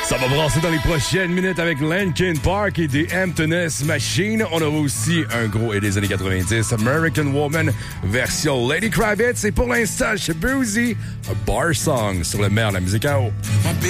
Ça va brasser dans les prochaines minutes avec Linkin Park et des Emptiness Machine. On aura aussi un gros hit des années 90, American Woman, version Lady Kravitz. Et pour l'instant, chez Boozy, a bar song sur le meilleur de la musique à eau.